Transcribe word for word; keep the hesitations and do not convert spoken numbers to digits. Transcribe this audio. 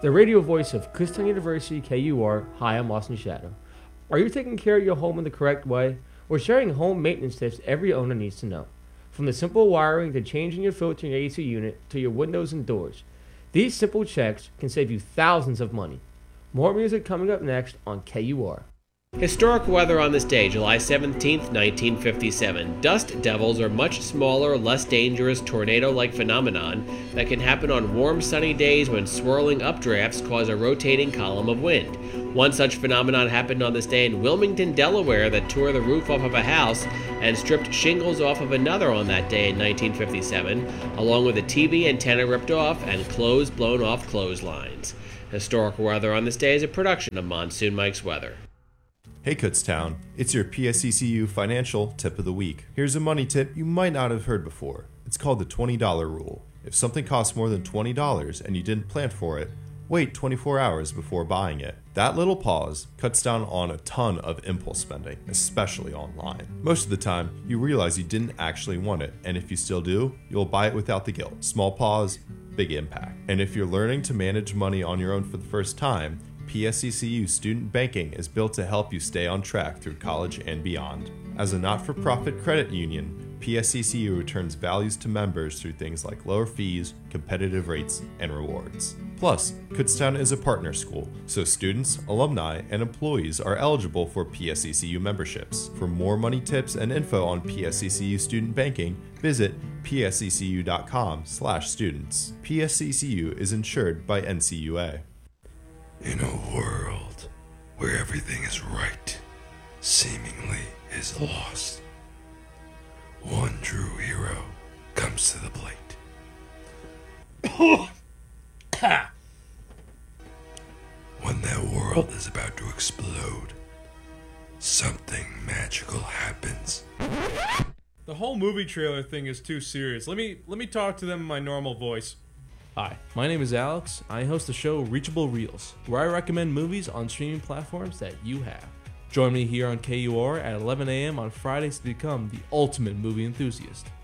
the radio voice of Kutztown University K U R. Hi, I'm Austin Shadow. Are you taking care of your home in the correct way? We're sharing home maintenance tips every owner needs to know. From the simple wiring to changing your filter in your A C unit to your windows and doors. These simple checks can save you thousands of money. More music coming up next on K U R. Historic weather on this day, July seventeenth, nineteen fifty-seven. Dust devils are much smaller, less dangerous tornado-like phenomenon that can happen on warm, sunny days when swirling updrafts cause a rotating column of wind. One such phenomenon happened on this day in Wilmington, Delaware, that tore the roof off of a house and stripped shingles off of another on that day in nineteen fifty-seven, along with a T V antenna ripped off and clothes blown off clotheslines. Historical weather on this day is a production of Monsoon Mike's Weather. Hey Kutztown, it's your P S E C U financial tip of the week. Here's a money tip you might not have heard before. It's called the twenty dollar rule. If something costs more than twenty dollars and you didn't plan for it, wait twenty-four hours before buying it. That little pause cuts down on a ton of impulse spending, especially online. Most of the time, you realize you didn't actually want it, and if you still do, you'll buy it without the guilt. Small pause, big impact. And if you're learning to manage money on your own for the first time, P S E C U Student Banking is built to help you stay on track through college and beyond. As a not-for-profit credit union, P S E C U returns values to members through things like lower fees, competitive rates, and rewards. Plus, Kutztown is a partner school, so students, alumni, and employees are eligible for P S E C U memberships. For more money tips and info on P S E C U Student Banking, visit p s e c u dot com slash students. P S E C U is insured by N C U A. In a world where everything is right, seemingly is lost, one true hero comes to the plate. When that world is about to explode, something magical happens. The whole movie trailer thing is too serious. Let me let me talk to them in my normal voice. Hi, my name is Alex. I host the show Reachable Reels, where I recommend movies on streaming platforms that you have. Join me here on K U R at eleven a.m. on Fridays to become the ultimate movie enthusiast.